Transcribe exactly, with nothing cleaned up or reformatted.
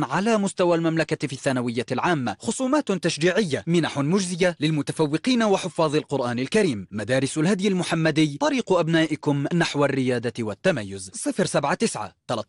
على مستوى المملكة في الثانوية العامة، خصومات تشجيعية، منح مجزية للمتفوقين وحفاظ القرآن الكريم. مدارس الهدي المحمدي، طريق أبنائكم نحو الريادة والتميز. صفر سبعة تسعة